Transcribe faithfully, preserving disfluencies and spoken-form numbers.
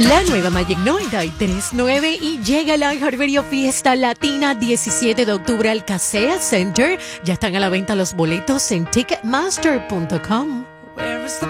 La nueva Magic noventa y tres punto nueve y llega la iHeartRadio Fiesta Latina diecisiete de octubre al Casea Center. Ya están a la venta los boletos en ticketmaster punto com.